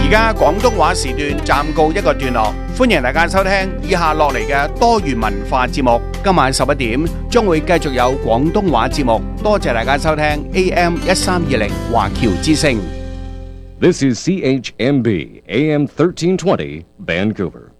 而家廣東話時段暫告一個段落，歡迎大家收聽以下落嚟嘅多元文化節目。今晚11點將會繼續有廣東話節目，多謝大家收聽 AM 1320華僑之聲。 This is CHMB AM 1320 Vancouver.